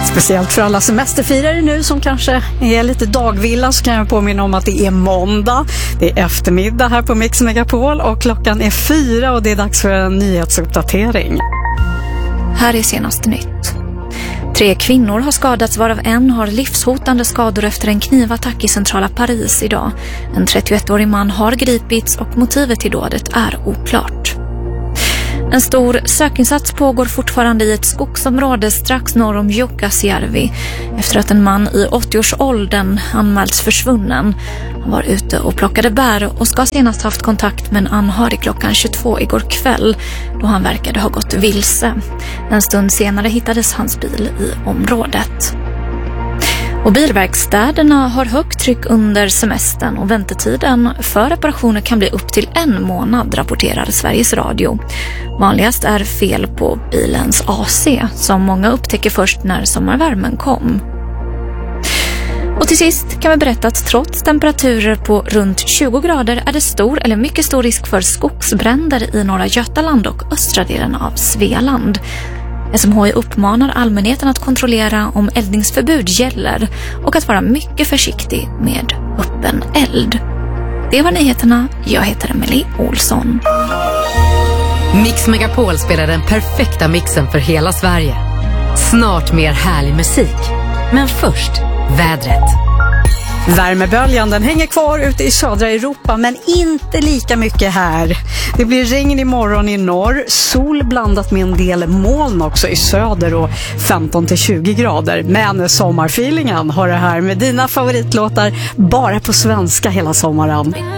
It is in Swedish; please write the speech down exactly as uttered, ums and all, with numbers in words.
Speciellt för alla semesterfirare nu som kanske är lite dagvilla, så kan jag påminna om att det är måndag. Det är eftermiddag här på Mix Megapol och klockan är fyra och det är dags för en nyhetsuppdatering. Här är senaste nytt. Tre kvinnor har skadats, varav en har livshotande skador efter en knivattack i centrala Paris idag. En trettioettårig man har gripits och motivet till dådet är oklart. En stor sökinsats pågår fortfarande i ett skogsområde strax norr om Jukkasjärvi efter att en man i åttioårsåldern anmälts försvunnen. Han var ute och plockade bär och ska senast haft kontakt med en anhörig klockan tjugotvå igår kväll då han verkade ha gått vilse. En stund senare hittades hans bil i området. Och bilverkstäderna har högt tryck under semestern och väntetiden för reparationer kan bli upp till en månad, rapporterar Sveriges Radio. Vanligast är fel på bilens A C som många upptäcker först när sommarvärmen kom. Och till sist kan vi berätta att trots temperaturer på runt tjugo grader är det stor eller mycket stor risk för skogsbränder i norra Götaland och östra delen av Svealand. S M H I uppmanar allmänheten att kontrollera om eldningsförbud gäller och att vara mycket försiktig med öppen eld. Det var nyheterna. Jag heter Emily Olsson. Mix Megapol spelar den perfekta mixen för hela Sverige. Snart mer härlig musik. Men först, vädret. Värmeböljan den hänger kvar ute i södra Europa men inte lika mycket här. Det blir regn imorgon i norr, sol blandat med en del moln också i söder och femton till tjugo grader. Men sommarfeelingen har det här med dina favoritlåtar bara på svenska hela sommaren.